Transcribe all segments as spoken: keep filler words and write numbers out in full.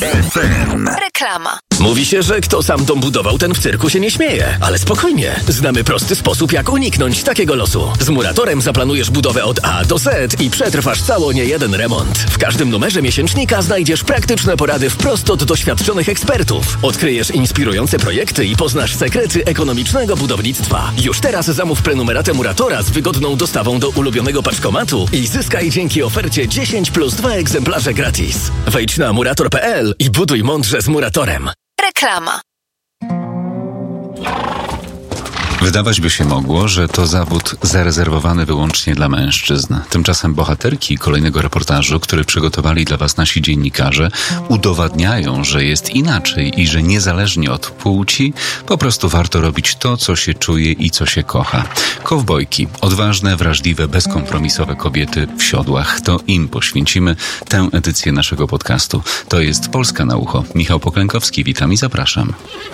F M. Reklama. Mówi się, że kto sam dom budował, ten w cyrku się nie śmieje. Ale spokojnie, znamy prosty sposób, jak uniknąć takiego losu. Z Muratorem zaplanujesz budowę od A do Z i przetrwasz cało niejeden remont. W każdym numerze miesięcznika znajdziesz praktyczne porady wprost od doświadczonych ekspertów. Odkryjesz inspirujące projekty i poznasz sekrety ekonomicznego budownictwa. Już teraz zamów prenumeratę Muratora z wygodną dostawą do ulubionego paczkomatu i zyskaj dzięki ofercie dziesięć plus dwa egzemplarze gratis. Wejdź na murator kropka p l i buduj mądrze z Muratorem. Reklama. Wydawać by się mogło, że to zawód zarezerwowany wyłącznie dla mężczyzn. Tymczasem bohaterki kolejnego reportażu, który przygotowali dla Was nasi dziennikarze, udowadniają, że jest inaczej i że niezależnie od płci po prostu warto robić to, co się czuje i co się kocha. Kowbojki, odważne, wrażliwe, bezkompromisowe kobiety w siodłach. To im poświęcimy tę edycję naszego podcastu. To jest Polska na ucho. Michał Poklękowski, witam i zapraszam.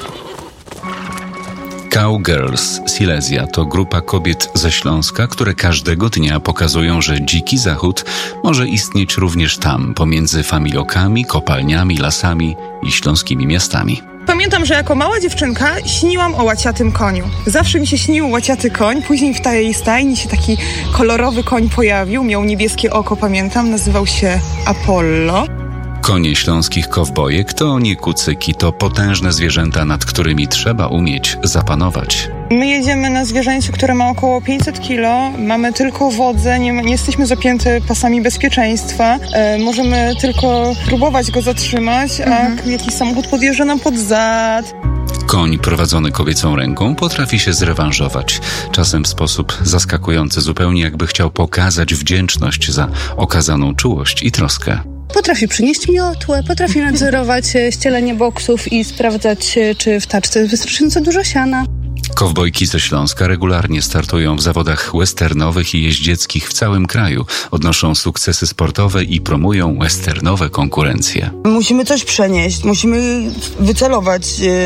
Cowgirls Silesia to grupa kobiet ze Śląska, które każdego dnia pokazują, że dziki zachód może istnieć również tam, pomiędzy familokami, kopalniami, lasami i śląskimi miastami. Pamiętam, że jako mała dziewczynka śniłam o łaciatym koniu. Zawsze mi się śnił łaciaty koń, później w tej stajni się taki kolorowy koń pojawił, miał niebieskie oko, pamiętam, nazywał się Apollo. Konie śląskich kowbojek to nie kucyki, to potężne zwierzęta, nad którymi trzeba umieć zapanować. My jedziemy na zwierzęciu, które ma około pięćset kilo, mamy tylko wodzę, nie, nie jesteśmy zapięte pasami bezpieczeństwa, e, możemy tylko próbować go zatrzymać, mhm. a jakiś samochód podjeżdża nam pod zad. Koń prowadzony kobiecą ręką potrafi się zrewanżować, czasem w sposób zaskakujący, zupełnie jakby chciał pokazać wdzięczność za okazaną czułość i troskę. Potrafi przynieść miotłę, potrafi nadzorować ścielenie boksów i sprawdzać, czy w taczce jest wystarczająco dużo siana. Kowbojki ze Śląska regularnie startują w zawodach westernowych i jeździeckich w całym kraju. Odnoszą sukcesy sportowe i promują westernowe konkurencje. Musimy coś przenieść, musimy wycelować.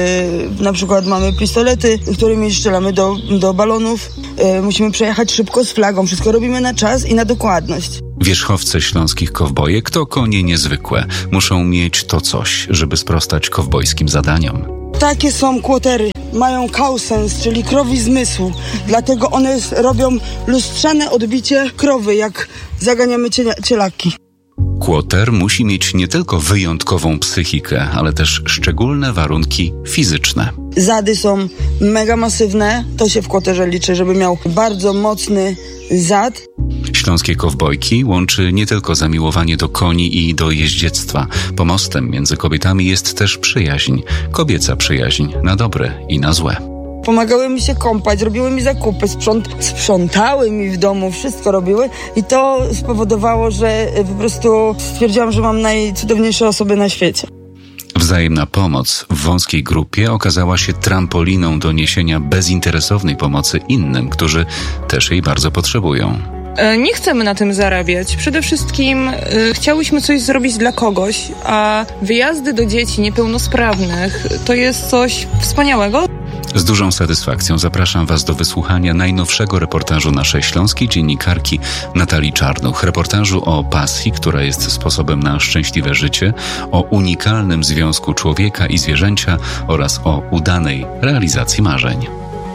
E, na przykład mamy pistolety, którymi strzelamy do, do balonów. E, musimy przejechać szybko z flagą. Wszystko robimy na czas i na dokładność. Wierzchowce śląskich kowbojek to konie niezwykłe. Muszą mieć to coś, żeby sprostać kowbojskim zadaniom. Takie są kłotery. Mają kausens, czyli krowi zmysł. Dlatego one robią lustrzane odbicie krowy, jak zaganiamy ciela- cielaki. Kłoter musi mieć nie tylko wyjątkową psychikę, ale też szczególne warunki fizyczne. Zady są mega masywne. To się w kłoterze liczy, żeby miał bardzo mocny zad. Śląskie kowbojki łączy nie tylko zamiłowanie do koni i do jeździectwa. Pomostem między kobietami jest też przyjaźń. Kobieca przyjaźń na dobre i na złe. Pomagały mi się kąpać, robiły mi zakupy, sprząt, sprzątały mi w domu, wszystko robiły i to spowodowało, że po prostu stwierdziłam, że mam najcudowniejsze osoby na świecie. Wzajemna pomoc w wąskiej grupie okazała się trampoliną do niesienia bezinteresownej pomocy innym, którzy też jej bardzo potrzebują. Nie chcemy na tym zarabiać. Przede wszystkim y, chciałyśmy coś zrobić dla kogoś, a wyjazdy do dzieci niepełnosprawnych to jest coś wspaniałego. Z dużą satysfakcją zapraszam Was do wysłuchania najnowszego reportażu naszej śląskiej dziennikarki Natalii Czarnuch. Reportażu o pasji, która jest sposobem na szczęśliwe życie, o unikalnym związku człowieka i zwierzęcia oraz o udanej realizacji marzeń.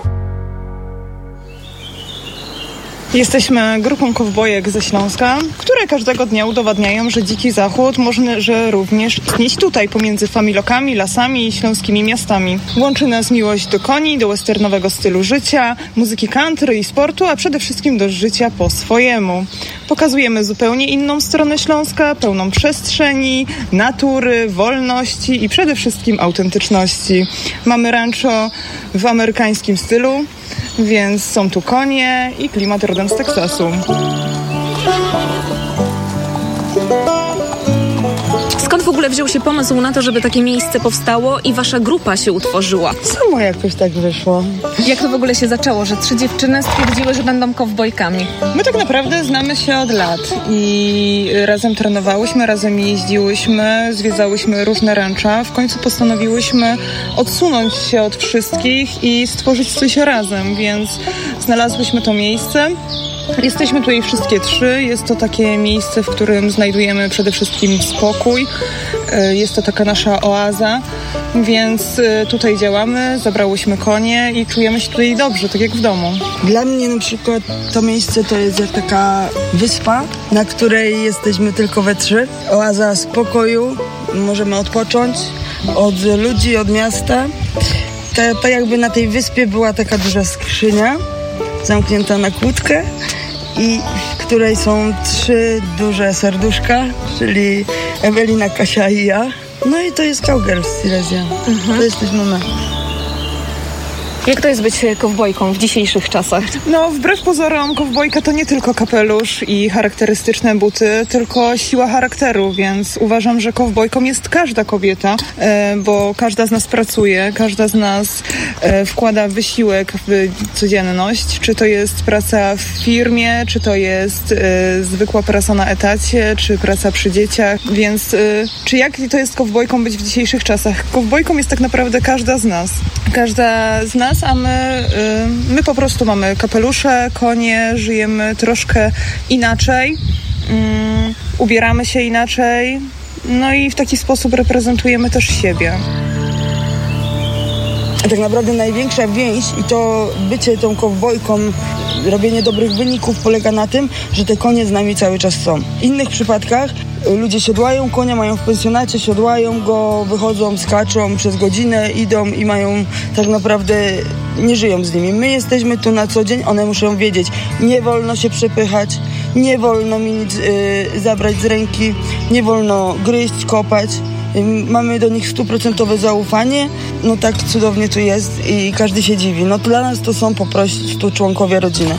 Jesteśmy grupą kowbojek ze Śląska, które każdego dnia udowadniają, że dziki zachód może również istnieć tutaj, pomiędzy familokami, lasami i śląskimi miastami. Łączy nas miłość do koni, do westernowego stylu życia, muzyki country i sportu, a przede wszystkim do życia po swojemu. Pokazujemy zupełnie inną stronę Śląska, pełną przestrzeni, natury, wolności i przede wszystkim autentyczności. Mamy rancho w amerykańskim stylu, więc są tu konie i klimat rodem z Teksasu. Skąd w ogóle wziął się pomysł na to, żeby takie miejsce powstało i wasza grupa się utworzyła? Samo jakoś tak wyszło. Jak to w ogóle się zaczęło, że trzy dziewczyny stwierdziły, że będą kowbojkami? My tak naprawdę znamy się od lat i razem trenowałyśmy, razem jeździłyśmy, zwiedzałyśmy różne rancha. W końcu postanowiłyśmy odsunąć się od wszystkich i stworzyć coś razem, więc znalazłyśmy to miejsce. Jesteśmy tutaj wszystkie trzy. Jest to takie miejsce, w którym znajdujemy przede wszystkim spokój. Jest to taka nasza oaza, więc tutaj działamy, zabrałyśmy konie i czujemy się tutaj dobrze, tak jak w domu. Dla mnie na przykład to miejsce to jest jak taka wyspa, na której jesteśmy tylko we trzy. Oaza spokoju, możemy odpocząć od ludzi, od miasta. Tak ta jakby na tej wyspie była taka duża skrzynia, zamknięta na kłódkę i w której są trzy duże serduszka, czyli Ewelina, Kasia i ja. No i to jest Cowgirls Silesia. Mhm. To jesteśmy my. Jak to jest być kowbojką w dzisiejszych czasach? No, wbrew pozorom, kowbojka to nie tylko kapelusz i charakterystyczne buty, tylko siła charakteru, więc uważam, że kowbojką jest każda kobieta, bo każda z nas pracuje, każda z nas wkłada wysiłek w codzienność, czy to jest praca w firmie, czy to jest zwykła praca na etacie, czy praca przy dzieciach, więc czy jak to jest kowbojką być w dzisiejszych czasach? Kowbojką jest tak naprawdę każda z nas. Każda z nas, a my, my po prostu mamy kapelusze, konie, żyjemy troszkę inaczej, um, ubieramy się inaczej, no i w taki sposób reprezentujemy też siebie. Tak naprawdę największa więź i to bycie tą kowbojką, robienie dobrych wyników polega na tym, że te konie z nami cały czas są. W innych przypadkach ludzie siodłają konia, mają w pensjonacie, siodłają go, wychodzą, skaczą przez godzinę, idą i mają tak naprawdę, nie żyją z nimi. My jesteśmy tu na co dzień, one muszą wiedzieć, nie wolno się przepychać, nie wolno mi nic y, zabrać z ręki, nie wolno gryźć, kopać. Mamy do nich stuprocentowe zaufanie, no tak cudownie tu jest i każdy się dziwi. No dla nas to są po prostu członkowie rodziny.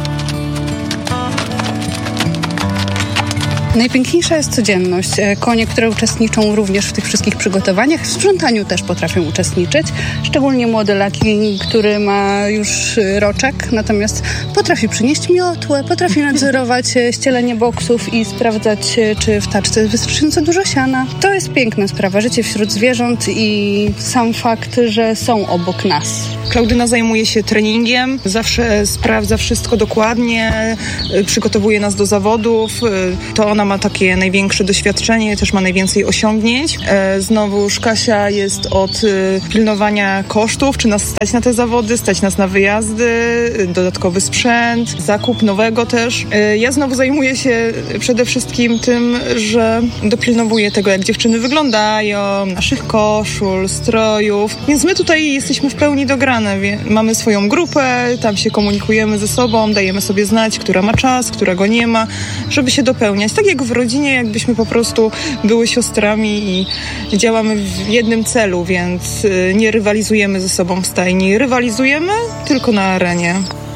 Najpiękniejsza jest codzienność. Konie, które uczestniczą również w tych wszystkich przygotowaniach, w sprzątaniu też potrafią uczestniczyć. Szczególnie młody Laki, który ma już roczek, natomiast potrafi przynieść miotłę, potrafi nadzorować ścielenie boksów i sprawdzać, czy w taczce jest wystarczająco dużo siana. To jest piękna sprawa, życie wśród zwierząt i sam fakt, że są obok nas. Klaudyna zajmuje się treningiem, zawsze sprawdza wszystko dokładnie, przygotowuje nas do zawodów. To ona ma takie największe doświadczenie, też ma najwięcej osiągnięć. Znowuż Kasia jest od pilnowania kosztów, czy nas stać na te zawody, stać nas na wyjazdy, dodatkowy sprzęt, zakup nowego też. Ja znowu zajmuję się przede wszystkim tym, że dopilnowuję tego, jak dziewczyny wyglądają, naszych koszul, strojów, więc my tutaj jesteśmy w pełni dograne. Mamy swoją grupę, tam się komunikujemy ze sobą, dajemy sobie znać, która ma czas, którego nie ma, żeby się dopełniać. Tak jak w rodzinie, jakbyśmy po prostu były siostrami i działamy w jednym celu, więc nie rywalizujemy ze sobą w stajni. Rywalizujemy tylko na arenie.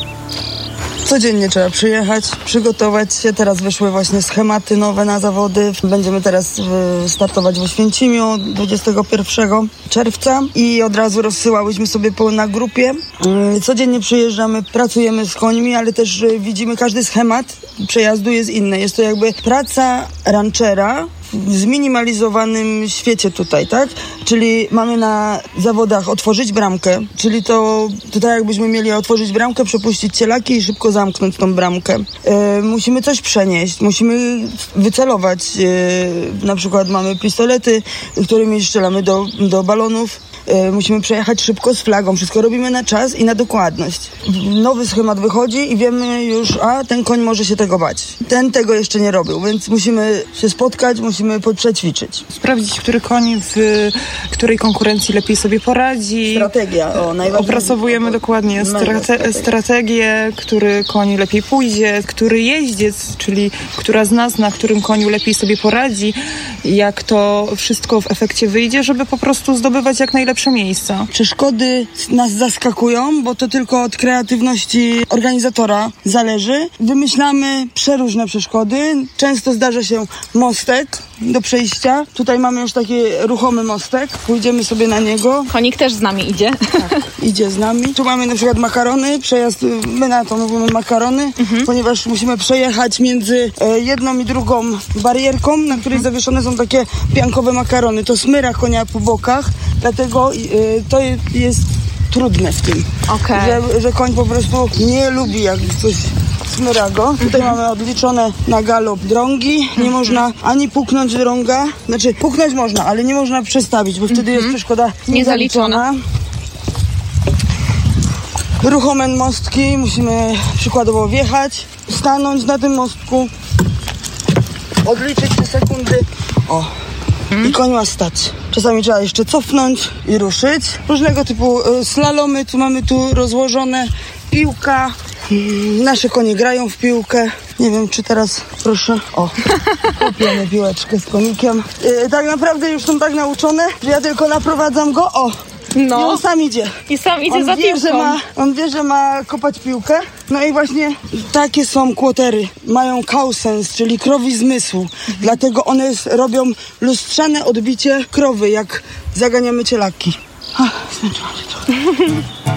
Codziennie trzeba przyjechać, przygotować się. Teraz wyszły właśnie schematy nowe na zawody. Będziemy teraz startować w Oświęcimiu dwudziestego pierwszego czerwca i od razu rozsyłałyśmy sobie na grupie. Codziennie przyjeżdżamy, pracujemy z końmi, ale też widzimy każdy schemat przejazdu jest inny. Jest to jakby praca ranchera w zminimalizowanym świecie tutaj, tak? Czyli mamy na zawodach otworzyć bramkę, czyli to tutaj jakbyśmy mieli otworzyć bramkę, przepuścić cielaki i szybko zamknąć tą bramkę. E, musimy coś przenieść, musimy wycelować. E, na przykład mamy pistolety, którymi strzelamy do, do balonów. E, musimy przejechać szybko z flagą. Wszystko robimy na czas i na dokładność. Nowy schemat wychodzi i wiemy już, a ten koń może się tego bać. Ten tego jeszcze nie robił, więc musimy się spotkać, musimy przećwiczyć. Sprawdzić, który koń w której konkurencji lepiej sobie poradzi. Strategia, o, najważniejsze. Opracowujemy dokładnie strate- strategię, który koń lepiej pójdzie, który jeździec, czyli która z nas na którym koniu lepiej sobie poradzi, jak to wszystko w efekcie wyjdzie, żeby po prostu zdobywać jak najlepsze miejsca. Przeszkody nas zaskakują, bo to tylko od kreatywności organizatora zależy. Wymyślamy przeróżne przeszkody. Często zdarza się mostek do przejścia. Tutaj mamy już taki ruchomy mostek. Pójdziemy sobie na niego. Konik też z nami idzie. Tak, idzie z nami. Tu mamy na przykład makarony, przejazd, my na to mówimy makarony, mhm. ponieważ musimy przejechać między e, jedną i drugą barierką, na której mhm. zawieszone są takie piankowe makarony. To smyra konia po bokach, dlatego e, to jest trudne w tym. Okay. Że, że koń po prostu nie lubi jak coś Smyrago. Tutaj mamy odliczone na galop drągi. Nie można ani puknąć drąga, znaczy puknąć można, ale nie można przestawić, bo wtedy jest przeszkoda niezaliczona. Ruchome mostki, musimy przykładowo wjechać, stanąć na tym mostku, odliczyć te sekundy. O. I koń ma stać. Czasami trzeba jeszcze cofnąć i ruszyć. Różnego typu y, slalomy, tu mamy tu rozłożone, piłka. Mm, nasze konie grają w piłkę. Nie wiem, czy teraz, proszę, o, kupiemy piłeczkę z konikiem. Y, tak naprawdę już są tak nauczone, że ja tylko naprowadzam go, o. No. I on sam idzie. I sam idzie on za wie, piłką. że ma, on wie, że ma kopać piłkę. No i właśnie takie są kłotery. Mają cowsense, czyli krowi zmysłu. Mhm. Dlatego one s- robią lustrzane odbicie krowy, jak zaganiamy cielaki. Ach, zmęczyłam się trochę.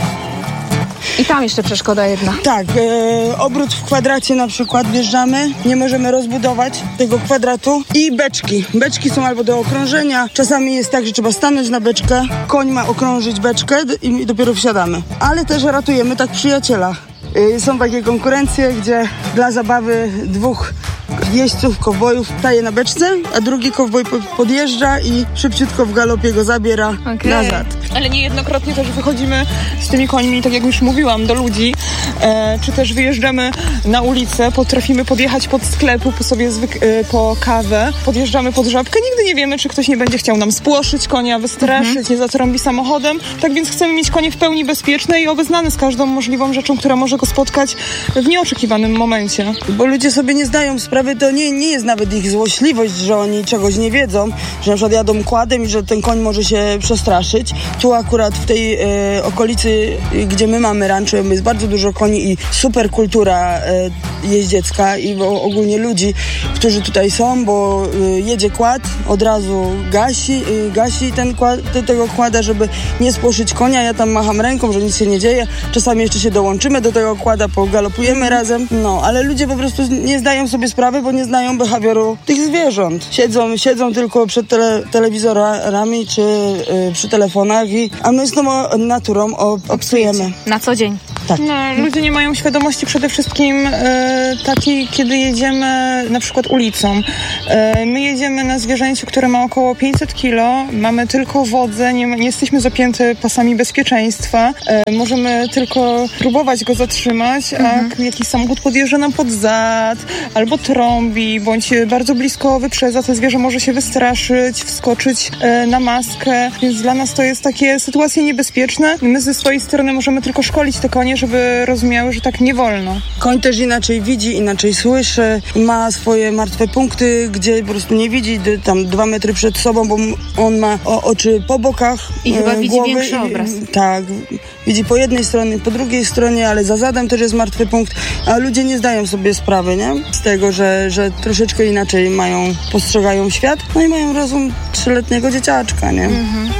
I tam jeszcze przeszkoda jedna. Tak, e, obrót w kwadracie na przykład wjeżdżamy, nie możemy rozbudować tego kwadratu. I beczki. Beczki są albo do okrążenia. Czasami jest tak, że trzeba stanąć na beczkę, koń ma okrążyć beczkę d- i dopiero wsiadamy. Ale też ratujemy tak przyjaciela. E, są takie konkurencje, gdzie dla zabawy dwóch jeźdźców, kowbojów staje na beczce, a drugi kowboj po- podjeżdża i szybciutko w galopie go zabiera Okej. nazad. Ale niejednokrotnie też wychodzimy z tymi końmi, tak jak już mówiłam, do ludzi, e, czy też wyjeżdżamy na ulicę, potrafimy podjechać pod sklepu po sobie zwyk- e, po kawę, podjeżdżamy pod żabkę, nigdy nie wiemy, czy ktoś nie będzie chciał nam spłoszyć konia, wystraszyć, Mhm. nie zatrąbi samochodem, tak więc chcemy mieć konie w pełni bezpieczne i obeznane z każdą możliwą rzeczą, która może go spotkać w nieoczekiwanym momencie. Bo ludzie sobie nie zdają sprawy, to nie, nie jest nawet ich złośliwość, że oni czegoś nie wiedzą, że na przykład jadą kładem i że ten koń może się przestraszyć. Tu akurat w tej e, okolicy, gdzie my mamy rancho, jest bardzo dużo koni i super kultura e, jeździecka i bo ogólnie ludzi, którzy tutaj są, bo e, jedzie kład, od razu gasi, e, gasi ten kład, te, tego kłada, żeby nie spłoszyć konia. Ja tam macham ręką, że nic się nie dzieje. Czasami jeszcze się dołączymy do tego kłada, pogalopujemy razem. No, ale ludzie po prostu nie zdają sobie sprawy, bo nie znają behawioru tych zwierząt. Siedzą, siedzą tylko przed tele, telewizorami czy y, przy telefonach, i, a my z tą o- naturą o- obcujemy. Na co dzień. Tak. No, ludzie nie mają świadomości przede wszystkim e, takiej, kiedy jedziemy na przykład ulicą. E, my jedziemy na zwierzęciu, które ma około pięćset kilo, mamy tylko wodzę, nie, nie jesteśmy zapięte pasami bezpieczeństwa, e, możemy tylko próbować go zatrzymać, Mhm. a jakiś samochód podjeżdża nam pod zad, albo trąbi, bądź bardzo blisko wyprzedza, to zwierzę może się wystraszyć, wskoczyć e, na maskę, więc dla nas to jest takie sytuacje niebezpieczne. My ze swojej strony możemy tylko szkolić te konie, żeby rozumiały, że tak nie wolno. Koń też inaczej widzi, inaczej słyszy, ma swoje martwe punkty, gdzie po prostu nie widzi, d- tam dwa metry przed sobą, bo m- on ma o, oczy po bokach I chyba widzi głowy. większy i- obraz. Tak, widzi po jednej stronie, po drugiej stronie, ale za zadem też jest martwy punkt, a ludzie nie zdają sobie sprawy, nie? Z tego, że, że troszeczkę inaczej mają, postrzegają świat, no i mają rozum trzyletniego dzieciaczka, nie?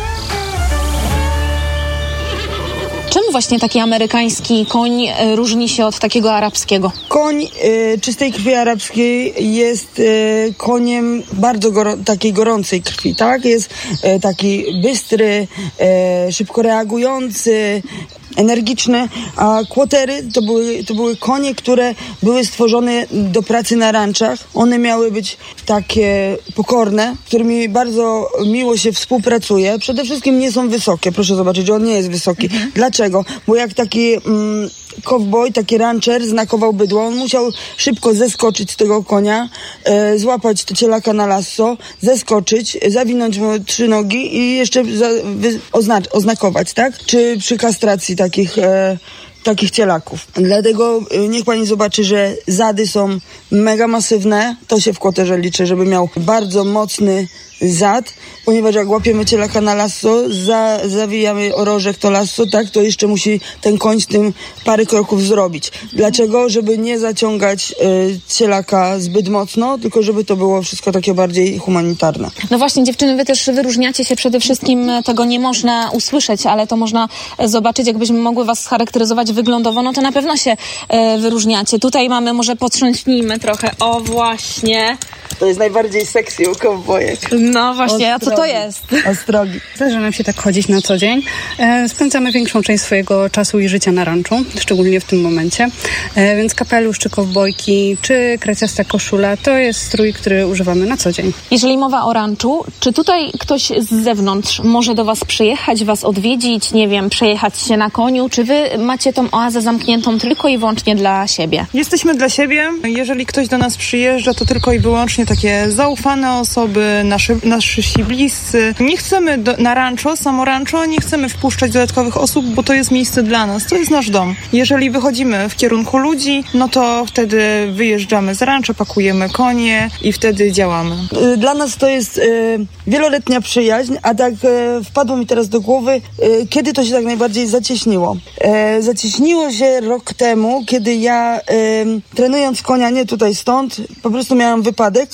Czym właśnie taki amerykański koń e, różni się od takiego arabskiego? Koń y, czystej krwi arabskiej jest y, koniem bardzo goro- takiej gorącej krwi, tak? Jest y, taki bystry, y, szybko reagujący, energiczny, a kłotery to były, to były konie, które były stworzone do pracy na ranczach. One miały być takie pokorne, z którymi bardzo miło się współpracuje. Przede wszystkim nie są wysokie, proszę zobaczyć, że on nie jest wysoki. Mhm. Dlaczego? Bo jak taki mm, cowboy, taki rancher znakował bydło, on musiał szybko zeskoczyć z tego konia, e, złapać to cielaka na lasso, zeskoczyć, zawinąć mu trzy nogi i jeszcze za, wy, oznacz, oznakować, tak? Czy przy kastracji takich e, takich cielaków. Dlatego y, niech pani zobaczy, że zady są mega masywne. To się w kłoterze liczy, żeby miał bardzo mocny zad, ponieważ jak łapiemy cielaka na lasso, za, zawijamy orożek to lasso, tak, to jeszcze musi ten koń z tym parę kroków zrobić. Dlaczego? Żeby nie zaciągać y, cielaka zbyt mocno, tylko żeby to było wszystko takie bardziej humanitarne. No właśnie, dziewczyny, wy też wyróżniacie się przede wszystkim, tego nie można usłyszeć, ale to można zobaczyć, jakbyśmy mogły was scharakteryzować wyglądowo, no to na pewno się e, wyróżniacie. Tutaj mamy, może potrząśnijmy trochę, o właśnie, To jest najbardziej sexy u kowbojek. No właśnie, Ostrogi. a co to jest? Ostrogi. Zdarza nam się tak chodzić na co dzień. E, spędzamy większą część swojego czasu i życia na ranczu, szczególnie w tym momencie. E, więc kapelusz, czy kowbojki, czy kraciasta koszula, to jest strój, który używamy na co dzień. Jeżeli mowa o ranczu, czy tutaj ktoś z zewnątrz może do was przyjechać, was odwiedzić, nie wiem, przejechać się na koniu, czy wy macie tą oazę zamkniętą tylko i wyłącznie dla siebie? Jesteśmy dla siebie. Jeżeli ktoś do nas przyjeżdża, to tylko i wyłącznie takie zaufane osoby, nasze, nasi bliscy. Nie chcemy do, na rancho, samo rancho, nie chcemy wpuszczać dodatkowych osób, bo to jest miejsce dla nas, to jest nasz dom. Jeżeli wychodzimy w kierunku ludzi, no to wtedy wyjeżdżamy z rancha, pakujemy konie i wtedy działamy. Dla nas to jest y, wieloletnia przyjaźń, a tak y, wpadło mi teraz do głowy, y, kiedy to się tak najbardziej zacieśniło. Y, zacieśniło się rok temu, kiedy ja y, trenując konia, nie tutaj stąd, po prostu miałam wypadek.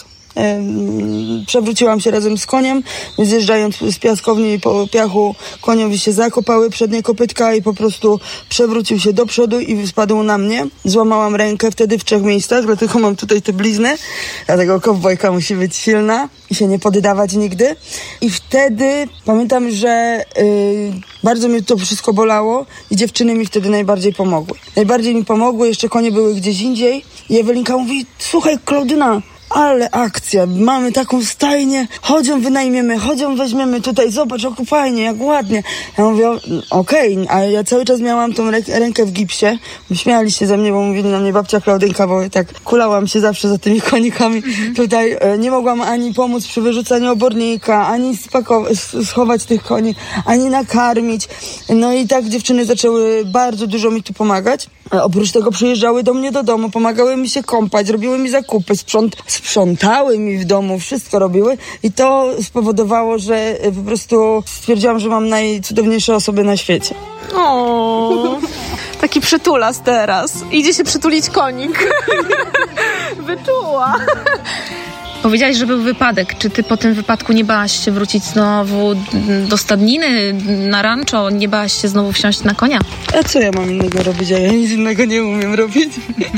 Przewróciłam się razem z koniem, zjeżdżając z piaskowni po piachu, koniowi się zakopały przednie kopytka i po prostu przewrócił się do przodu i spadł na mnie. Złamałam rękę wtedy w trzech miejscach, dlatego mam tutaj te blizny. Dlatego kowbojka musi być silna i się nie poddawać nigdy. I wtedy pamiętam, że yy, bardzo mnie to wszystko bolało i dziewczyny mi wtedy najbardziej pomogły. Najbardziej mi pomogły, jeszcze konie były gdzieś indziej i Ewelinka mówi: słuchaj, Klaudyna, ale akcja, mamy taką stajnię, chodzią wynajmiemy, chodzią weźmiemy tutaj, zobacz, jak fajnie, jak ładnie. Ja mówię, okej, okay, a ja cały czas miałam tą rę- rękę w gipsie, śmiali się ze mnie, bo mówili na mnie babcia Klaudynka, bo tak kulałam się zawsze za tymi konikami. Mhm. Tutaj e, nie mogłam ani pomóc przy wyrzucaniu obornika, ani spakow- schować tych koni, ani nakarmić. No i tak dziewczyny zaczęły bardzo dużo mi tu pomagać. A oprócz tego przyjeżdżały do mnie do domu, pomagały mi się kąpać, robiły mi zakupy, sprząt- sprzątały mi w domu, wszystko robiły i to spowodowało, że po prostu stwierdziłam, że mam najcudowniejsze osoby na świecie. O, taki przytulas teraz. Idzie się przytulić konik. Wyczuła. Powiedziałaś, że był wypadek. Czy ty po tym wypadku nie bałaś się wrócić znowu do stadniny, na rancho? Nie bałaś się znowu wsiąść na konia? A co ja mam innego robić? A ja nic innego nie umiem robić.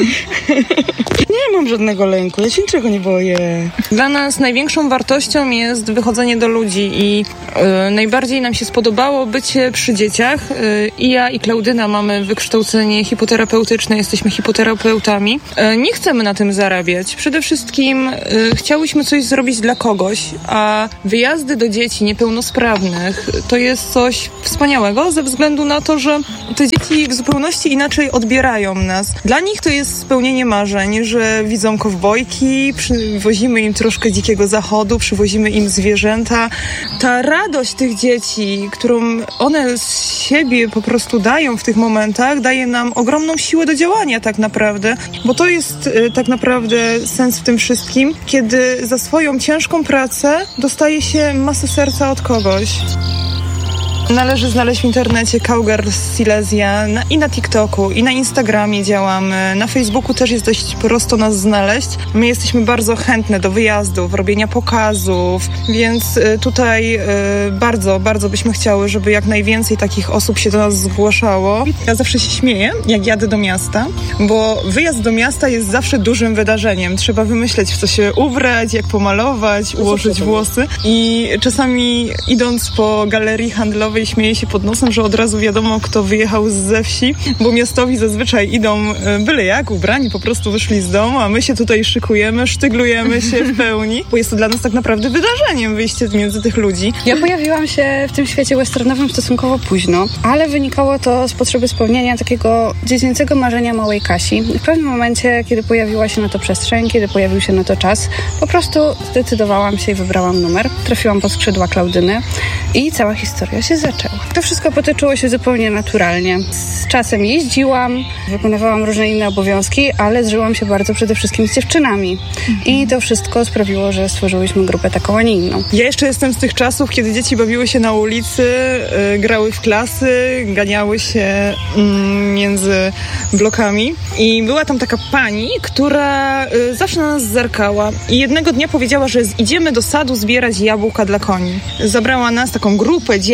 Nie mam żadnego lęku. Ja się niczego nie boję. Dla nas największą wartością jest wychodzenie do ludzi i y, najbardziej nam się spodobało bycie przy dzieciach. Y, I ja i Klaudyna mamy wykształcenie hipoterapeutyczne, jesteśmy hipoterapeutami. Y, nie chcemy na tym zarabiać. Przede wszystkim y, chciałyśmy coś zrobić dla kogoś, a wyjazdy do dzieci niepełnosprawnych to jest coś wspaniałego ze względu na to, że te dzieci w zupełności inaczej odbierają nas. Dla nich to jest spełnienie marzeń, że widzą kowbojki, przywozimy im troszkę dzikiego zachodu, przywozimy im zwierzęta. Ta radość tych dzieci, którą one z siebie po prostu dają w tych momentach, daje nam ogromną siłę do działania tak naprawdę, bo to jest y, tak naprawdę sens w tym wszystkim, kiedy za swoją ciężką pracę dostaje się masę serca od kogoś. Należy znaleźć w internecie Cowgirls Silesia na, i na TikToku, i na Instagramie działamy. Na Facebooku też jest dość prosto nas znaleźć. My jesteśmy bardzo chętne do wyjazdów, robienia pokazów, więc y, tutaj y, bardzo, bardzo byśmy chciały, żeby jak najwięcej takich osób się do nas zgłaszało. Ja zawsze się śmieję, jak jadę do miasta, bo wyjazd do miasta jest zawsze dużym wydarzeniem. Trzeba wymyśleć, w co się ubrać, jak pomalować, ułożyć włosy i czasami idąc po galerii handlowej śmieje się pod nosem, że od razu wiadomo, kto wyjechał ze wsi, bo miastowi zazwyczaj idą byle jak, ubrani, po prostu wyszli z domu, a my się tutaj szykujemy, sztyglujemy się w pełni, bo jest to dla nas tak naprawdę wydarzeniem, wyjście między tych ludzi. Ja pojawiłam się w tym świecie westernowym stosunkowo późno, ale wynikało to z potrzeby spełnienia takiego dziecięcego marzenia małej Kasi. W pewnym momencie, kiedy pojawiła się na to przestrzeń, kiedy pojawił się na to czas, po prostu zdecydowałam się i wybrałam numer. Trafiłam pod skrzydła Klaudyny i cała historia się zaczęła. To wszystko potoczyło się zupełnie naturalnie. Z czasem jeździłam, wykonywałam różne inne obowiązki, ale zżyłam się bardzo przede wszystkim z dziewczynami. I to wszystko sprawiło, że stworzyłyśmy grupę taką, a nie inną. Ja jeszcze jestem z tych czasów, kiedy dzieci bawiły się na ulicy, yy, grały w klasy, ganiały się yy, między blokami. I była tam taka pani, która yy, zawsze na nas zerkała. I jednego dnia powiedziała, że idziemy do sadu zbierać jabłka dla koni. Zabrała nas, taką grupę dzieci,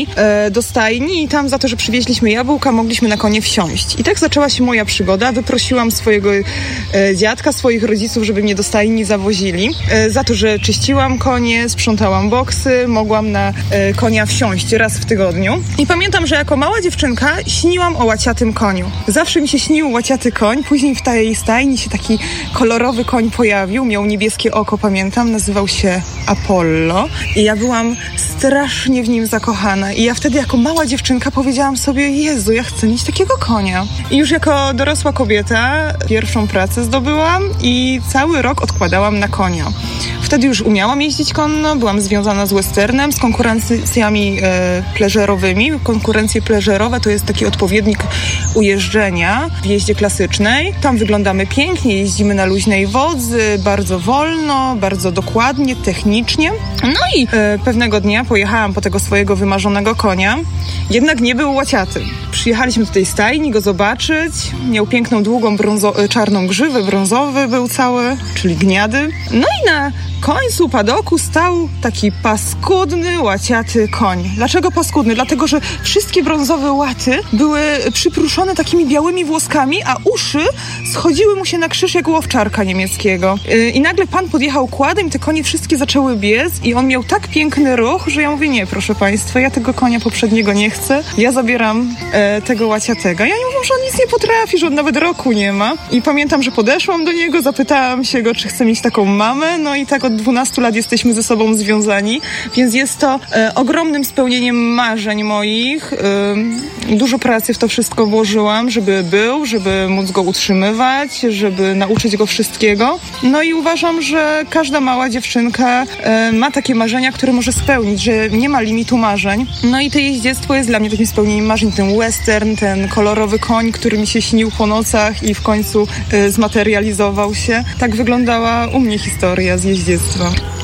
koni e, do stajni i tam za to, że przywieźliśmy jabłka, mogliśmy na konie wsiąść. I tak zaczęła się moja przygoda. Wyprosiłam swojego e, dziadka, swoich rodziców, żeby mnie do stajni zawozili. E, za to, że czyściłam konie, sprzątałam boksy, mogłam na e, konia wsiąść raz w tygodniu. I pamiętam, że jako mała dziewczynka śniłam o łaciatym koniu. Zawsze mi się śnił łaciaty koń. Później w tej stajni się taki kolorowy koń pojawił. Miał niebieskie oko, pamiętam. Nazywał się Apollo. I ja byłam strasznie w nim zakochana. I ja wtedy jako mała dziewczynka powiedziałam sobie, Jezu, ja chcę mieć takiego konia. I już jako dorosła kobieta pierwszą pracę zdobyłam i cały rok odkładałam na konia. Wtedy już umiałam jeździć konno, byłam związana z westernem, z konkurencjami e, pleżerowymi. Konkurencje pleżerowe to jest taki odpowiednik ujeżdżenia w jeździe klasycznej. Tam wyglądamy pięknie, jeździmy na luźnej wodzy, bardzo wolno, bardzo dokładnie, technicznie. No i e, pewnego dnia pojechałam po tego swojego wymarzonego konia. Jednak nie był łaciaty. Przyjechaliśmy do tej stajni go zobaczyć. Miał piękną, długą, brązo- czarną grzywę, brązowy był cały, czyli gniady. No i na końcu padoku stał taki paskudny, łaciaty koń. Dlaczego paskudny? Dlatego, że wszystkie brązowe łaty były przypruszone takimi białymi włoskami, a uszy schodziły mu się na krzyż jak u owczarka niemieckiego. Yy, I nagle pan podjechał kładem, te konie wszystkie zaczęły biec i on miał tak piękny ruch, że ja mówię, nie, proszę państwa, ja tego konia poprzedniego nie chcę. Ja zabieram e, tego łaciatego. Ja nie mówię, że on nic nie potrafi, że on nawet roku nie ma. I pamiętam, że podeszłam do niego, zapytałam się go, czy chce mieć taką mamę, no i tak od dwunastu lat jesteśmy ze sobą związani, więc jest to e, ogromnym spełnieniem marzeń moich. E, dużo pracy w to wszystko włożyłam, żeby był, żeby móc go utrzymywać, żeby nauczyć go wszystkiego. No i uważam, że każda mała dziewczynka e, ma takie marzenia, które może spełnić, że nie ma limitu marzeń. No i to jeździectwo jest dla mnie takim spełnieniem marzeń. Ten western, ten kolorowy koń, który mi się śnił po nocach i w końcu e, zmaterializował się. Tak wyglądała u mnie historia z jeździectwa.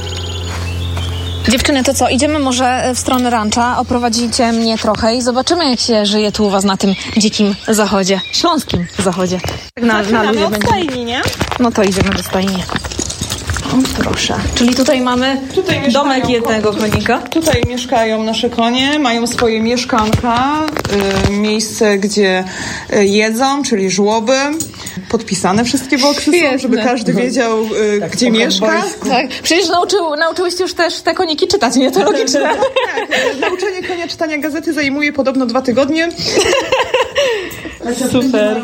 Dziewczyny, to co? Idziemy może w stronę rancza, oprowadzicie mnie trochę i zobaczymy, jak się żyje tu u was na tym dzikim zachodzie, śląskim zachodzie. Na, na ludzie będzie. Stajni, nie? No to idziemy do stajni. O, proszę. Czyli tutaj mamy tutaj domek jednego konika. Tutaj mieszkają nasze konie, mają swoje mieszkanka, y, miejsce, gdzie y, jedzą, czyli żłoby. Podpisane wszystkie boksy są, żeby każdy wiedział, y, tak, gdzie mieszka. Tak. Przecież nauczył, nauczyłyście już też te koniki czytać, nie? To logiczne. Tak, nauczenie konia czytania gazety zajmuje podobno dwa tygodnie. Super.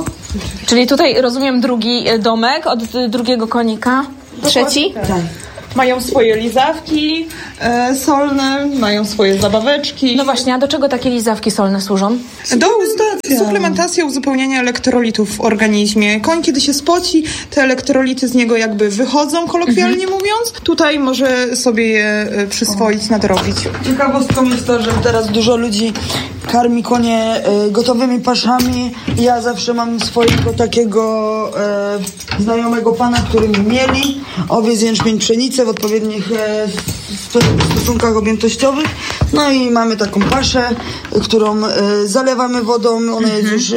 Czyli tutaj rozumiem drugi domek od drugiego konika. Trzeci? Tak. Mają swoje lizawki e, solne, mają swoje zabaweczki. No właśnie, a do czego takie lizawki solne służą? Do suplementacji, uzupełniania elektrolitów w organizmie. Koń, kiedy się spoci, te elektrolity z niego jakby wychodzą, kolokwialnie mhm. mówiąc. Tutaj może sobie je e, przyswoić, nadrobić. Ciekawostką jest to, że teraz dużo ludzi karmi konie e, gotowymi paszami. Ja zawsze mam swojego takiego e, znajomego pana, który mieli owiec, jęczmień, pszenicę w odpowiednich e, stosunkach objętościowych. No i mamy taką paszę, którą e, zalewamy wodą. Ona jest już e,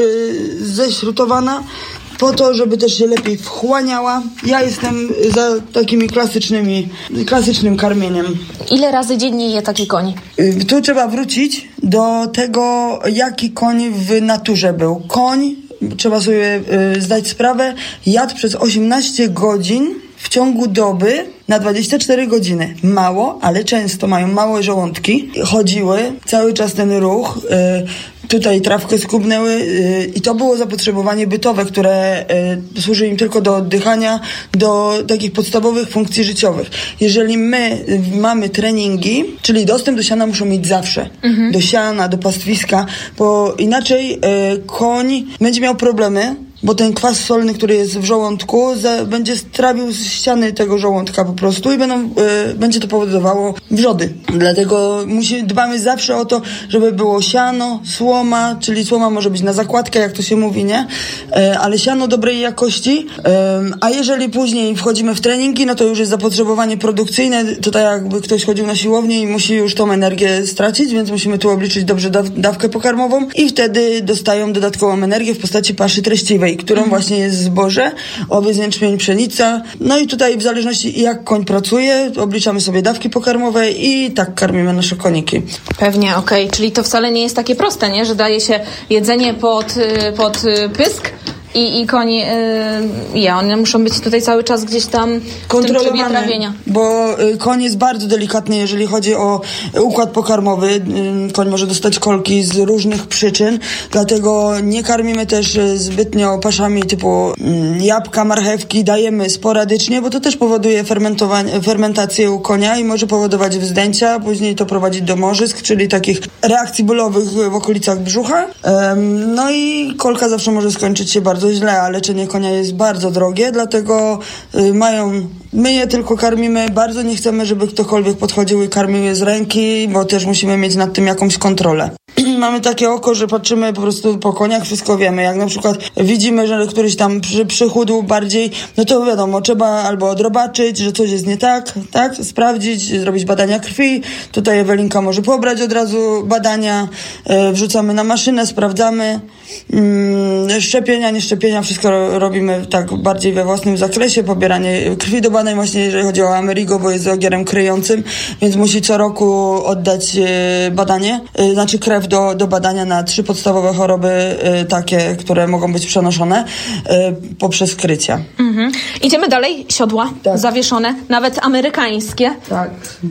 ześrutowana po to, żeby też się lepiej wchłaniała. Ja jestem za takimi klasycznymi, klasycznym karmieniem. Ile razy dziennie je taki koń? E, tu trzeba wrócić do tego, jaki koń w naturze był. Koń, trzeba sobie e, zdać sprawę, jadł przez osiemnaście godzin w ciągu doby na dwadzieścia cztery godziny. Mało, ale często mają małe żołądki. Chodziły, cały czas ten ruch. Y, tutaj trawkę skubnęły y, i to było zapotrzebowanie bytowe, które y, służy im tylko do oddychania, do takich podstawowych funkcji życiowych. Jeżeli my y, mamy treningi, czyli dostęp do siana muszą mieć zawsze. Mhm. Do siana, do pastwiska, bo inaczej y, koń będzie miał problemy, bo ten kwas solny, który jest w żołądku, za, będzie strawił z ściany tego żołądka po prostu i będą, y, będzie to powodowało wrzody. Dlatego musi, dbamy zawsze o to, żeby było siano, słoma, czyli słoma może być na zakładkę, jak to się mówi, nie? Y, ale siano dobrej jakości, y, a jeżeli później wchodzimy w treningi, no to już jest zapotrzebowanie produkcyjne, to tak jakby ktoś chodził na siłownię i musi już tą energię stracić, więc musimy tu obliczyć dobrze daw- dawkę pokarmową i wtedy dostają dodatkową energię w postaci paszy treściwej. owsianej, którą mhm. właśnie jest zboże, owiec, jęczmień, pszenica. No i tutaj w zależności jak koń pracuje, obliczamy sobie dawki pokarmowe i tak karmimy nasze koniki. Pewnie, okej. Okay. Czyli to wcale nie jest takie proste, nie? Że daje się jedzenie pod, pod pysk i, i koń yy, je. One muszą być tutaj cały czas gdzieś tam w tym trybie trawienia. Bo koń jest bardzo delikatny, jeżeli chodzi o układ pokarmowy. Koń może dostać kolki z różnych przyczyn, dlatego nie karmimy też zbytnio paszami typu jabłka, marchewki, dajemy sporadycznie, bo to też powoduje fermentowanie, fermentację u konia i może powodować wzdęcia, później to prowadzi do morzysk, czyli takich reakcji bólowych w okolicach brzucha. No i kolka zawsze może skończyć się bardzo źle, a leczenie konia jest bardzo drogie, dlatego y, mają, my je tylko karmimy, bardzo nie chcemy, żeby ktokolwiek podchodził i karmił je z ręki, bo też musimy mieć nad tym jakąś kontrolę. Mamy takie oko, że patrzymy po prostu po koniach, wszystko wiemy. Jak na przykład widzimy, że któryś tam przy, przychudł bardziej, no to wiadomo, trzeba albo odrobaczyć, że coś jest nie tak, tak, sprawdzić, zrobić badania krwi. Tutaj Ewelinka może pobrać od razu badania, e, wrzucamy na maszynę, sprawdzamy. Mm, szczepienia, nie szczepienia, wszystko ro, robimy tak bardziej we własnym zakresie, pobieranie krwi do badań, właśnie jeżeli chodzi o Amerigo, bo jest ogierem kryjącym, więc musi co roku oddać e, badanie, e, znaczy krew do, do badania na trzy podstawowe choroby e, takie, które mogą być przenoszone e, poprzez krycia. Mhm. Idziemy dalej, siodła tak. zawieszone, nawet amerykańskie. Tak.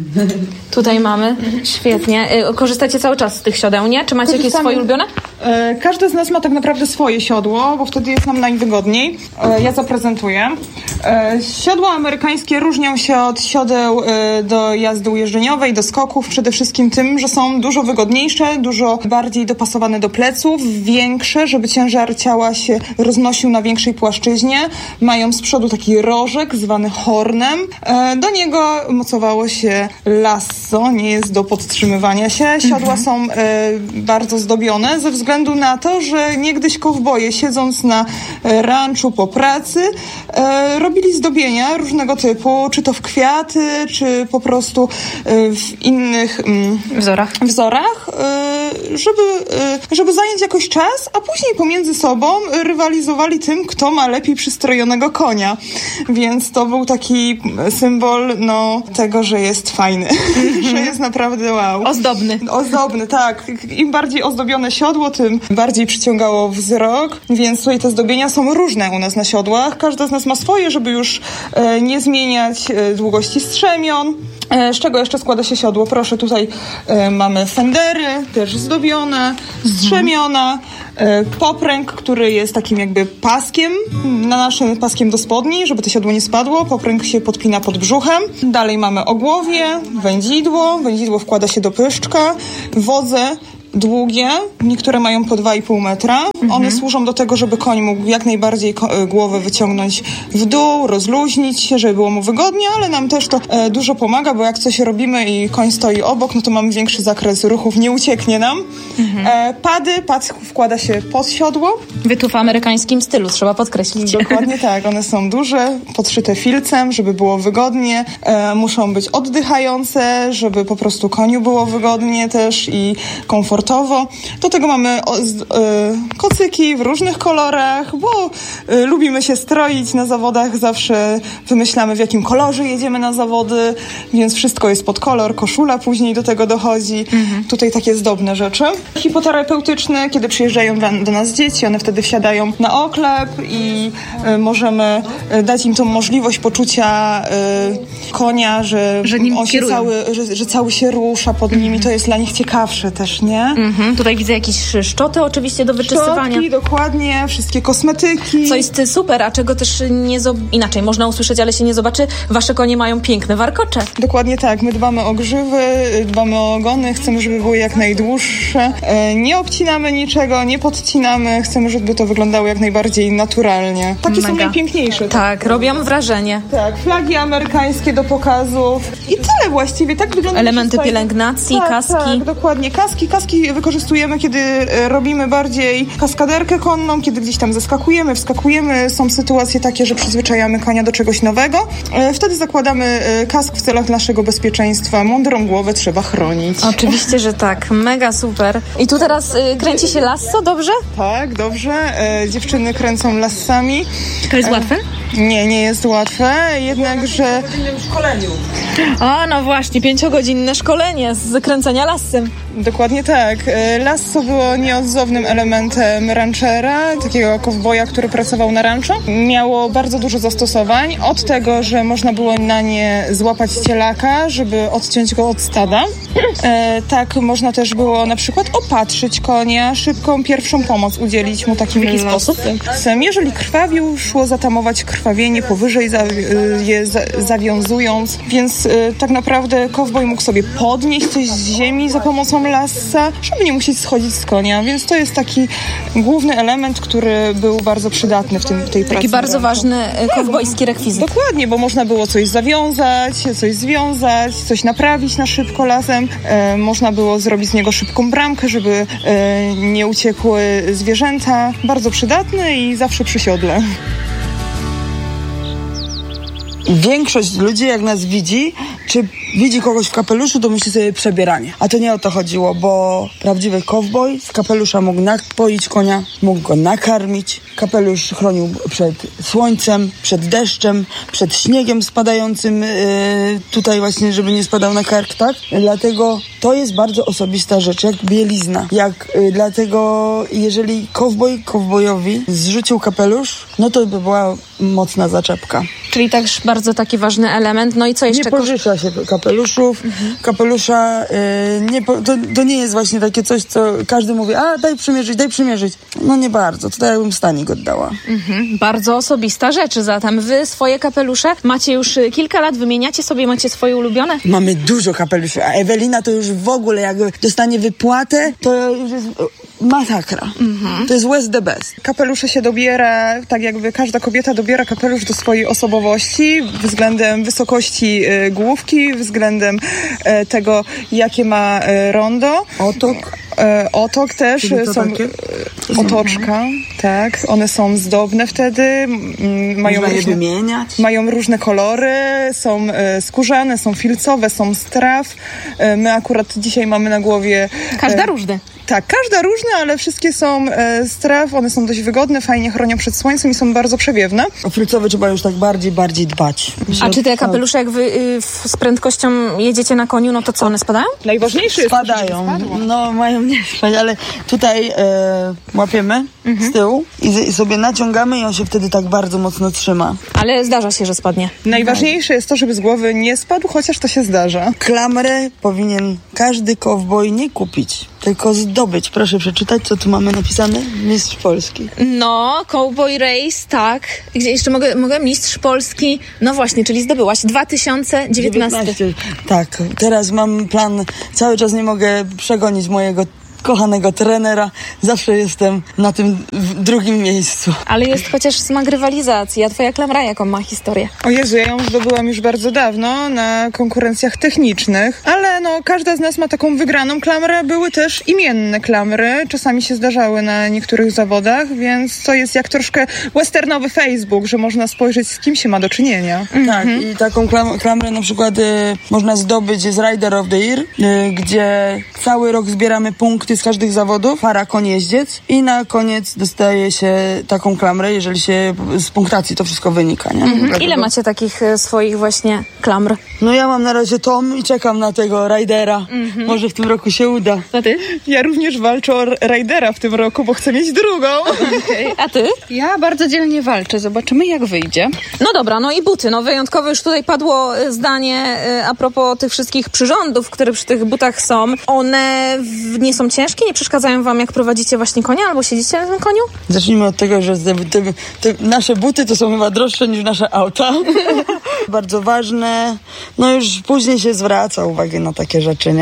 Tutaj mamy, świetnie. E, korzystacie cały czas z tych siodeł, nie? Czy macie jakieś swoje ulubione? E, każdy z nas ma tak naprawdę swoje siodło, bo wtedy jest nam najwygodniej. E, ja zaprezentuję. E, siodła amerykańskie różnią się od siodeł e, do jazdy ujeżdżeniowej, do skoków, przede wszystkim tym, że są dużo wygodniejsze, dużo bardziej dopasowane do pleców, większe, żeby ciężar ciała się roznosił na większej płaszczyźnie. Mają z przodu taki rożek zwany hornem. E, do niego mocowało się lasso, nie jest do podtrzymywania się. Siodła mhm. są e, bardzo zdobione ze względu na to, że niegdyś kowboje, siedząc na ranczu po pracy, e, robili zdobienia różnego typu, czy to w kwiaty, czy po prostu e, w innych mm, wzorach, wzorach e, żeby, e, żeby zająć jakoś czas, a później pomiędzy sobą rywalizowali tym, kto ma lepiej przystrojonego konia. Więc to był taki symbol no, tego, że jest fajny, mm-hmm. że jest naprawdę wow. Ozdobny. Ozdobny, tak. Im bardziej ozdobione siodło, tym bardziej przyciągało wzrok, więc tutaj te zdobienia są różne u nas na siodłach. Każda z nas ma swoje, żeby już e, nie zmieniać e, długości strzemion. E, z czego jeszcze składa się siodło? Proszę, tutaj e, mamy fendery, też zdobione, strzemiona, e, popręg, który jest takim jakby paskiem, na naszym paskiem do spodni, żeby to siodło nie spadło. Popręg się podpina pod brzuchem. Dalej mamy ogłowie, wędzidło. Wędzidło wkłada się do pyszczka. Wodze długie, niektóre mają po dwa i pół metra. Mhm. One służą do tego, żeby koń mógł jak najbardziej ko- głowę wyciągnąć w dół, rozluźnić się, żeby było mu wygodnie, ale nam też to e, dużo pomaga, bo jak coś robimy i koń stoi obok, no to mamy większy zakres ruchów, nie ucieknie nam. Mhm. E, pady, pad wkłada się pod siodło. Wy tu w amerykańskim stylu, trzeba podkreślić. Dokładnie tak, one są duże, podszyte filcem, żeby było wygodnie. E, muszą być oddychające, żeby po prostu koniu było wygodnie też i komfortowo. Do tego mamy o, z, y, kocyki w różnych kolorach, bo y, lubimy się stroić na zawodach, zawsze wymyślamy, w jakim kolorze jedziemy na zawody, więc wszystko jest pod kolor, koszula później do tego dochodzi. Mhm. Tutaj takie zdobne rzeczy. Hipoterapeutyczne, kiedy przyjeżdżają do, do nas dzieci, one wtedy wsiadają na oklep i y, możemy y, dać im tą możliwość poczucia y, konia, że, że, nim on się cały, że, że cały się rusza pod nimi. Mhm. To jest dla nich ciekawsze też, nie? Mhm. Tutaj widzę jakieś szczoty oczywiście do wyczysywania. Szczotki, dokładnie, wszystkie kosmetyki. Co jest super, a czego też nie... Zo- Inaczej, można usłyszeć, ale się nie zobaczy. Wasze konie mają piękne warkocze. Dokładnie tak. My dbamy o grzywy, dbamy o ogony, chcemy, żeby były jak najdłuższe. Nie obcinamy niczego, nie podcinamy. Chcemy, żeby to wyglądało jak najbardziej naturalnie. Takie Mega. Są najpiękniejsze. Tak, robią wrażenie. Tak, flagi amerykańskie do pokazów. I tyle właściwie. Tak wygląda. Elementy pielęgnacji, tak, kaski. Tak, dokładnie. Kaski, kaski wykorzystujemy, kiedy robimy bardziej kaski kaskaderkę konną, kiedy gdzieś tam zeskakujemy, wskakujemy. Są sytuacje takie, że przyzwyczajamy konia do czegoś nowego. Wtedy zakładamy kask w celach naszego bezpieczeństwa. Mądrą głowę trzeba chronić. Oczywiście, że tak. Mega super. I tu teraz y, kręci się lasso, dobrze? Tak, dobrze. E, dziewczyny kręcą lassami. To jest łatwe? Nie, nie jest łatwe, jednakże... szkoleniu. A, no właśnie, pięciogodzinne szkolenie z kręcenia lassem. Dokładnie tak. Lasso było nieodzownym elementem ranchera, takiego kowboja, który pracował na rancho. Miało bardzo dużo zastosowań. Od tego, że można było na nie złapać cielaka, żeby odciąć go od stada. E, tak można też było na przykład opatrzyć konia, szybką pierwszą pomoc udzielić mu takim W jaki sposób? lasem. Jeżeli krwawił, szło zatamować krwawienie powyżej za, je za, zawiązując, więc e, tak naprawdę kowboj mógł sobie podnieść coś z ziemi za pomocą lassa, żeby nie musieć schodzić z konia, więc to jest taki główny element, który był bardzo przydatny w tym, tej pracy. Taki bardzo ważny kowbojski rekwizyt. Dokładnie, bo można było coś zawiązać, coś związać, coś naprawić na szybko lasem. E, można było zrobić z niego szybką bramkę, żeby e, nie uciekły zwierzęta. Bardzo przydatny i zawsze przy siodle. Większość ludzi, jak nas widzi, czy widzi kogoś w kapeluszu, to myśli sobie przebieranie. A to nie o to chodziło, bo prawdziwy kowboj z kapelusza mógł napoić konia, mógł go nakarmić. Kapelusz chronił przed słońcem, przed deszczem, przed śniegiem spadającym yy, tutaj właśnie, żeby nie spadał na kark, tak? Dlatego to jest bardzo osobista rzecz, jak bielizna. Jak, yy, dlatego jeżeli kowboj kowbojowi zrzucił kapelusz, no to by była mocna zaczepka. Czyli też bardzo taki ważny element. No i co jeszcze? Nie pożycza się kapeluszów. Mhm. Kapelusza yy, nie, to, to nie jest właśnie takie coś, co każdy mówi, a daj przymierzyć, daj przymierzyć. No nie bardzo. To tak jakbym stanik oddała. Mhm. Bardzo osobista rzecz zatem. Wy swoje kapelusze macie już kilka lat, wymieniacie sobie, macie swoje ulubione? Mamy dużo kapeluszy, a Ewelina to już w ogóle jak dostanie wypłatę, to już jest masakra. Mhm. To jest West the best. Kapelusze się dobiera, tak jakby każda kobieta dobiera kapelusz do swojej osobowości względem wysokości y, główki, względem y, tego, jakie ma y, rondo. Otok. Y, otok też. Są, y, otoczka, tak. One są zdobne wtedy. M, mają, Można różne, je wymieniać. mają różne kolory. Są y, skórzane, są filcowe, są z traw. Y, my akurat dzisiaj mamy na głowie... Każda y, różna. Tak, każda różna, ale wszystkie są e, z traw, one są dość wygodne, fajnie chronią przed słońcem i są bardzo przewiewne. O filcowe trzeba już tak bardziej, bardziej dbać. A czy te kapelusze, jak wy y, w, z prędkością jedziecie na koniu, no to co, one spadają? Najważniejsze jest, spadają. No, mają nie spać, ale tutaj e, łapiemy mhm. z tyłu i, z, i sobie naciągamy i on się wtedy tak bardzo mocno trzyma. Ale zdarza się, że spadnie. Najważniejsze jest to, żeby z głowy nie spadł, chociaż to się zdarza. Klamrę powinien każdy kowboj nie kupić, tylko zdobyć. Proszę przeczytać, co tu mamy napisane. Mistrz Polski. No, Cowboy Race, tak. Gdzie jeszcze mogę, mogę? Mistrz Polski. No właśnie, czyli zdobyłaś. dwa tysiące dziewiętnasty. dziewiętnasty. Tak, teraz mam plan. Cały czas nie mogę przegonić mojego kochanego trenera. Zawsze jestem na tym drugim miejscu. Ale jest chociaż smak rywalizacji. A twoja klamra jaką ma historię? O Jezu, ja ją zdobyłam już bardzo dawno na konkurencjach technicznych, ale no każda z nas ma taką wygraną klamrę. Były też imienne klamry. Czasami się zdarzały na niektórych zawodach, więc to jest jak troszkę westernowy Facebook, że można spojrzeć, z kim się ma do czynienia. Tak, mhm. i taką klam- klamrę na przykład y, można zdobyć z Rider of the Year, y, gdzie cały rok zbieramy punkty z każdych zawodów, para, koń, jeździec i na koniec dostaje się taką klamrę, jeżeli się z punktacji to wszystko wynika, nie? Mhm. Ile macie takich e, swoich właśnie klamr? No ja mam na razie Tom i czekam na tego Ridera. Mhm. Może w tym roku się uda. A ty? Ja również walczę o Ridera w tym roku, bo chcę mieć drugą. Okay. A ty? Ja bardzo dzielnie walczę. Zobaczymy, jak wyjdzie. No dobra, no i buty. No wyjątkowo już tutaj padło zdanie y, a propos tych wszystkich przyrządów, które przy tych butach są. One w, nie są ciężkie? Nie przeszkadzają wam, jak prowadzicie właśnie konia albo siedzicie na tym koniu? Zacznijmy od tego, że te, te, te nasze buty to są chyba droższe niż nasze auta. Bardzo ważne. No już później się zwraca uwagę na takie rzeczy, nie?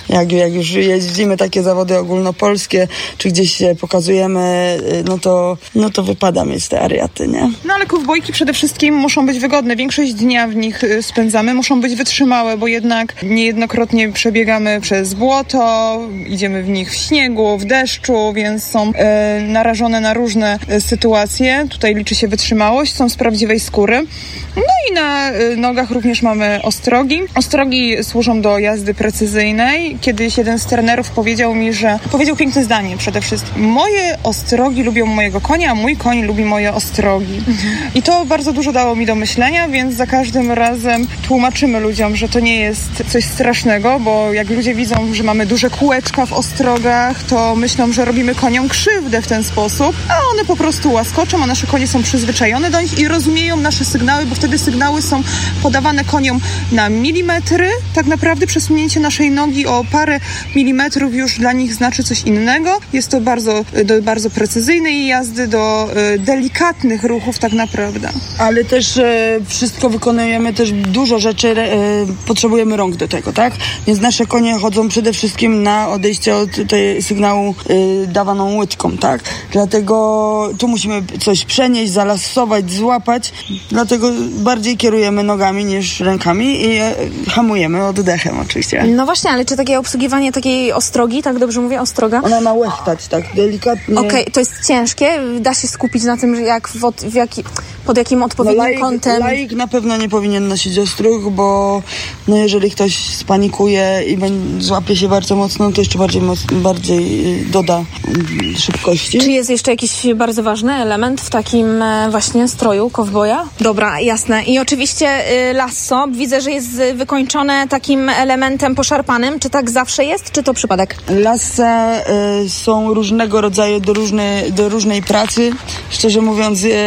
jak, jak już jeździmy takie zawody ogólnopolskie, czy gdzieś się pokazujemy, no to, no to wypada mieć te ariaty, nie? No ale kowbojki przede wszystkim muszą być wygodne. Większość dnia w nich spędzamy, muszą być wytrzymałe, bo jednak niejednokrotnie przebiegamy przez błoto, idziemy w nich w śniegu, w deszczu, więc są e, narażone na różne e, sytuacje. Tutaj liczy się wytrzymałość, są z prawdziwej skóry. No i na e, nogach również mamy ostrogi. Ostrogi służą do jazdy precyzyjnej. Kiedyś jeden z trenerów powiedział mi, że powiedział piękne zdanie przede wszystkim. Moje ostrogi lubią mojego konia, a mój koń lubi moje ostrogi. I to bardzo dużo dało mi do myślenia, więc za każdym razem tłumaczymy ludziom, że to nie jest coś strasznego, bo jak ludzie widzą, że mamy duże kółeczka w ostrogach, to myślą, że robimy koniom krzywdę w ten sposób, a one po prostu łaskoczą, a nasze konie są przyzwyczajone do nich i rozumieją nasze sygnały, bo wtedy sygnały są podawane koniom na milimetry. Tak naprawdę przesunięcie naszej nogi o parę milimetrów już dla nich znaczy coś innego. Jest to bardzo, do bardzo precyzyjnej jazdy, do y, delikatnych ruchów tak naprawdę. Ale też e, wszystko wykonujemy, też dużo rzeczy e, potrzebujemy rąk do tego, tak? Więc nasze konie chodzą przede wszystkim na odejście od tej sygnału e, dawaną łydką, tak? Dlatego tu musimy coś przenieść, zalasować, złapać, dlatego bardziej kierujemy nogami niż rękami i e, hamujemy oddechem oczywiście. No właśnie, ale czy takie obsługiwanie takiej ostrogi, tak dobrze mówię, ostroga? Ona ma łechtać tak delikatnie. Okej, okay, to jest ciężkie? Da się skupić na tym, że jak w, w jaki, pod jakim odpowiednim no, laik, kątem? Laik na pewno nie powinien nosić ostróg, bo no jeżeli ktoś spanikuje i złapie się bardzo mocno, to jeszcze bardziej, bardziej doda szybkości. Czy jest jeszcze jakiś bardzo ważny element w takim właśnie stroju kowboja? Dobra, jasne. I oczywiście y, lasso, widzę, że jest wykończone takim elementem poszarpanym. Czy tak zawsze jest, czy to przypadek? Lassa y, są różnego rodzaju do, różny, do różnej pracy. Szczerze mówiąc, y,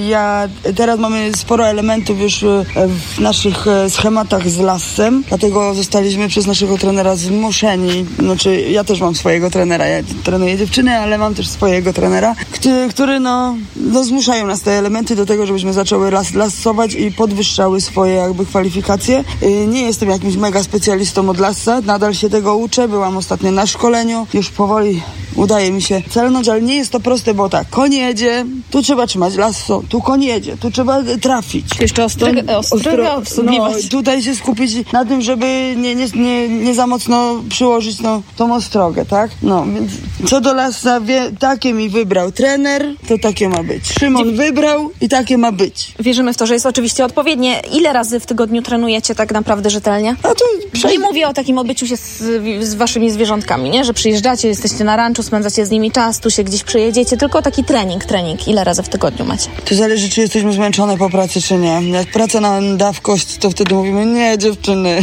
ja teraz mamy sporo elementów już y, w naszych y, schematach z lassem, dlatego zostaliśmy przez naszego trenera zmuszeni. Znaczy, ja też mam swojego trenera, ja trenuję dziewczyny, ale mam też swojego trenera, który, który no, no zmuszają nas te elementy do tego, żebyśmy zaczęły las, lassować i podwyższały swoje jakby kwalifikacje. Y, nie jestem jakimś mega specjalistą od lassa, nadal się tego uczę, byłam ostatnio na szkoleniu, już powoli udaje mi się celnąć, ale nie jest to proste, bo tak, koń jedzie, tu trzeba trzymać lasso, tu koń jedzie, tu trzeba trafić. Jeszcze ostrogę ostro, obsługiwać. No, tutaj się skupić na tym, żeby nie, nie, nie, nie za mocno przyłożyć no, tą ostrogę, tak? No, więc co do lassa, wie, takie mi wybrał trener, to takie ma być. Szymon wybrał i takie ma być. Wierzymy w to, że jest oczywiście odpowiednie. Ile razy w tygodniu trenujecie tak naprawdę rzetelnie? A to prze... Nie mówię o takim odbyciu się z, z waszymi zwierzątkami, nie? Że przyjeżdżacie, jesteście na ranczu, spędzacie z nimi czas, tu się gdzieś przyjedziecie, tylko taki trening, trening. Ile razy w tygodniu macie? To zależy, czy jesteśmy zmęczone po pracy, czy nie. Jak praca nam da w kość, to wtedy mówimy, nie dziewczyny,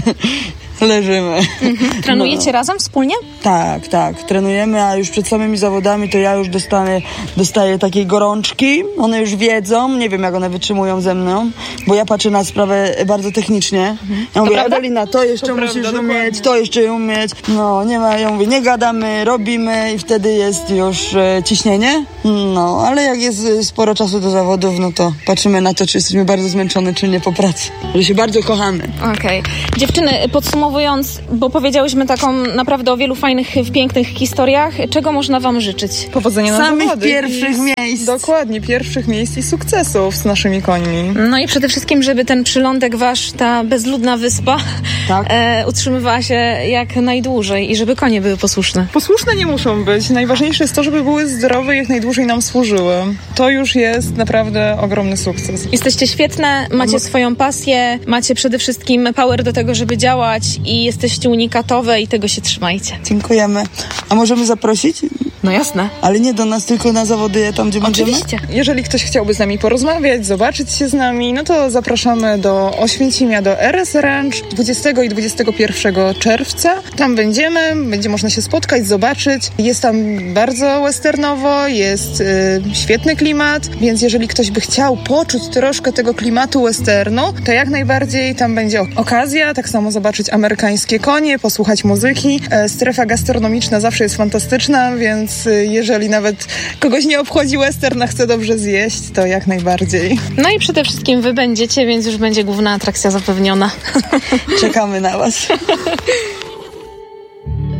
leżymy. Mhm. Trenujecie no. razem wspólnie? Tak, tak. Trenujemy, a już przed samymi zawodami to ja już dostanę, dostaję takiej gorączki. One już wiedzą, nie wiem jak one wytrzymują ze mną, bo ja patrzę na sprawę bardzo technicznie. Mhm. Ja mówię, Ewelina, to jeszcze to musisz prawda, umieć, dokładnie. to jeszcze umieć. No, nie ma, ja mówię, nie gadamy, robimy i wtedy jest już e, ciśnienie. No, ale jak jest sporo czasu do zawodów, no to patrzymy na to, czy jesteśmy bardzo zmęczone, czy nie po pracy. Że się bardzo kochamy. Okej. Okay. Dziewczyny, podsumowując, bo powiedziałyśmy taką naprawdę o wielu fajnych, pięknych historiach, czego można wam życzyć? Powodzenia na Samych zawody. pierwszych I... miejsc. Dokładnie, pierwszych miejsc i sukcesów z naszymi końmi. No i przede wszystkim, żeby ten przylądek wasz, ta bezludna wyspa tak. e, utrzymywała się jak najdłużej i żeby konie były posłuszne. Posłuszne nie muszą być. Najważniejsze jest to, żeby były zdrowe i jak najdłużej nam służyły. To już jest naprawdę ogromny sukces. Jesteście świetne, macie swoją pasję, macie przede wszystkim power do tego, żeby działać i jesteście unikatowe i tego się trzymajcie. Dziękujemy. A możemy zaprosić? No jasne. Ale nie do nas, tylko na zawody tam, gdzie będziemy? Oczywiście. Jeżeli ktoś chciałby z nami porozmawiać, zobaczyć się z nami, no to zapraszamy do Oświęcimia, do R S Ranch dwudziestego i dwudziestego pierwszego czerwca. Tam będziemy, będzie można się spotkać, zobaczyć. Jest tam bardzo westernowo, jest y, świetny klimat, więc jeżeli ktoś by chciał poczuć troszkę tego klimatu westernu, to jak najbardziej tam będzie okazja, tak samo zobaczyć amerykańskie konie, posłuchać muzyki. E, strefa gastronomiczna zawsze jest fantastyczna, więc y, jeżeli nawet kogoś nie obchodzi western, a chce dobrze zjeść, to jak najbardziej. No i przede wszystkim wy będziecie, więc już będzie główna atrakcja zapewniona. Czekamy na was.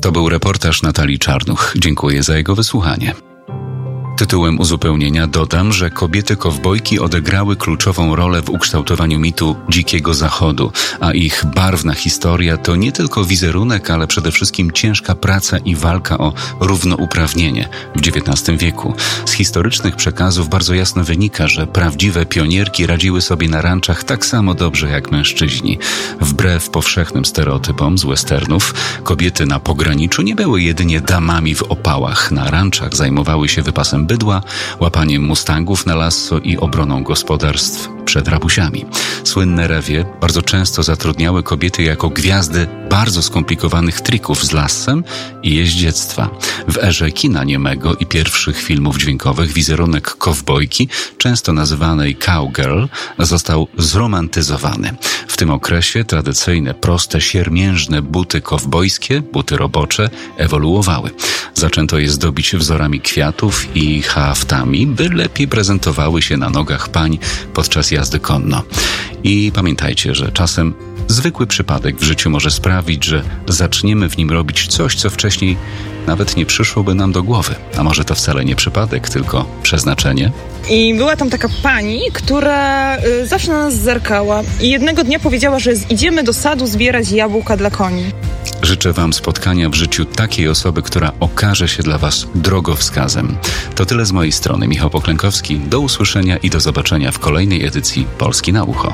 To był reportaż Natalii Czarnuch. Dziękuję za jego wysłuchanie. Tytułem uzupełnienia dodam, że kobiety kowbojki odegrały kluczową rolę w ukształtowaniu mitu Dzikiego Zachodu, a ich barwna historia to nie tylko wizerunek, ale przede wszystkim ciężka praca i walka o równouprawnienie w dziewiętnastym wieku. Z historycznych przekazów bardzo jasno wynika, że prawdziwe pionierki radziły sobie na ranczach tak samo dobrze jak mężczyźni. Wbrew powszechnym stereotypom z westernów, kobiety na pograniczu nie były jedynie damami w opałach. Na ranczach zajmowały się wypasem bydła, łapaniem mustangów na lasso i obroną gospodarstw przed rabusiami. Słynne rewie bardzo często zatrudniały kobiety jako gwiazdy bardzo skomplikowanych trików z lassem i jeździectwa. W erze kina niemego i pierwszych filmów dźwiękowych wizerunek kowbojki, często nazywanej cowgirl, został zromantyzowany. W tym okresie tradycyjne, proste, siermiężne buty kowbojskie, buty robocze, ewoluowały. Zaczęto je zdobić wzorami kwiatów i haftami, by lepiej prezentowały się na nogach pań podczas jazdy konno. I pamiętajcie, że czasem zwykły przypadek w życiu może sprawić, że zaczniemy w nim robić coś, co wcześniej nawet nie przyszłoby nam do głowy. A może to wcale nie przypadek, tylko przeznaczenie? I była tam taka pani, która y, zawsze na nas zerkała i jednego dnia powiedziała, że idziemy do sadu zbierać jabłka dla koni. Życzę Wam spotkania w życiu takiej osoby, która okaże się dla Was drogowskazem. To tyle z mojej strony. Michał Poklękowski. Do usłyszenia i do zobaczenia w kolejnej edycji Polski na ucho.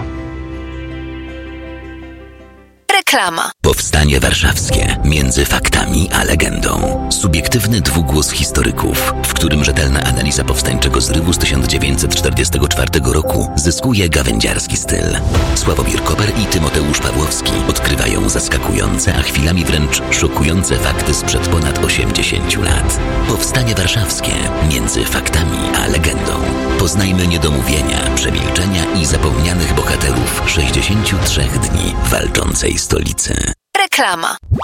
Reklama. Powstanie warszawskie. Między faktami a legendą. Subiektywny dwugłos historyków, w którym rzetelna analiza powstańczego zrywu z tysiąc dziewięćset czterdziestego czwartego roku zyskuje gawędziarski styl. Sławomir Koper i Tymoteusz Pawłowski odkrywają zaskakujące, a chwilami wręcz szokujące fakty sprzed ponad osiemdziesięciu lat. Powstanie warszawskie. Między faktami a legendą. Poznajmy niedomówienia, przemilczenia i zapomnianych bohaterów sześćdziesięciu trzech dni walczącej stolicy. Reklama.